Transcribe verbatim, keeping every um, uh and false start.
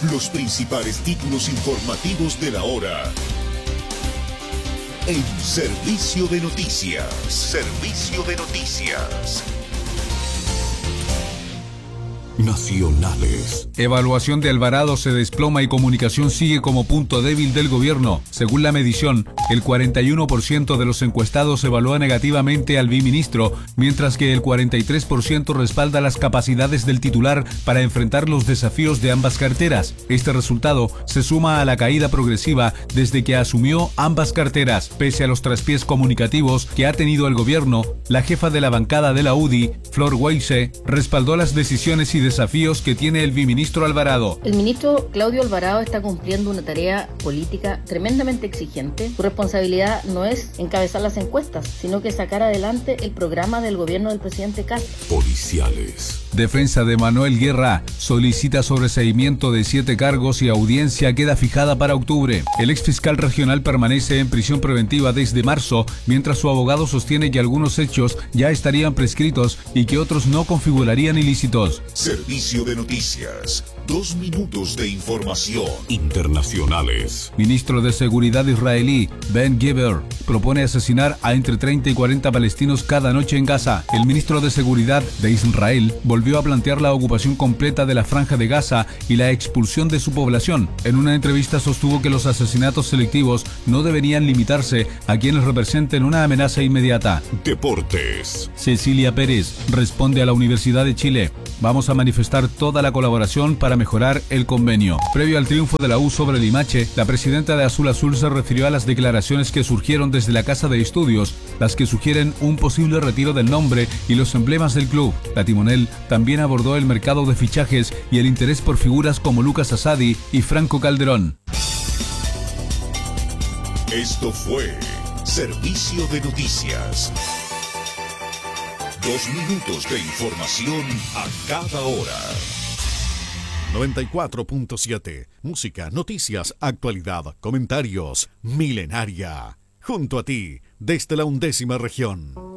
Los principales títulos informativos de la hora. En Servicio de Noticias. Servicio de Noticias. Nacionales. Evaluación de Alvarado se desploma y comunicación sigue como punto débil del gobierno. Según la medición, el cuarenta y uno por ciento de los encuestados evalúa negativamente al biministro, mientras que el cuarenta y tres por ciento respalda las capacidades del titular para enfrentar los desafíos de ambas carteras. Este resultado se suma a la caída progresiva desde que asumió ambas carteras. Pese a los traspiés comunicativos que ha tenido el gobierno, la jefa de la bancada de la U D I, Flor Weisse, respaldó las decisiones y desafíos que tiene el biministro Alvarado. El ministro Claudio Alvarado está cumpliendo una tarea política tremendamente exigente. Su responsabilidad no es encabezar las encuestas, sino que sacar adelante el programa del gobierno del presidente Castro. Policiales. Defensa de Manuel Guerra solicita sobreseimiento de siete cargos y audiencia queda fijada para octubre. El exfiscal regional permanece en prisión preventiva desde marzo, mientras su abogado sostiene que algunos hechos ya estarían prescritos y que otros no configurarían ilícitos. Servicio de Noticias. Dos minutos de información. Internacionales. Ministro de Seguridad israelí, Ben Gvir, propone asesinar a entre treinta y cuarenta palestinos cada noche en Gaza. El ministro de Seguridad de Israel volvió a plantear la ocupación completa de la Franja de Gaza y la expulsión de su población. En una entrevista sostuvo que los asesinatos selectivos no deberían limitarse a quienes representen una amenaza inmediata. Deportes. Cecilia Pérez responde a la Universidad de Chile: vamos a manifestar toda la colaboración para mejorar el convenio. Previo al triunfo de la U sobre Limache, la presidenta de Azul Azul se refirió a las declaraciones que surgieron desde la Casa de Estudios, las que sugieren un posible retiro del nombre y los emblemas del club. La timonel también abordó el mercado de fichajes y el interés por figuras como Lucas Asadi y Franco Calderón. Esto fue Servicio de Noticias. Dos minutos de información a cada hora. noventa y cuatro punto siete. Música, noticias, actualidad, comentarios. Milenaria. Junto a ti, desde la undécima región.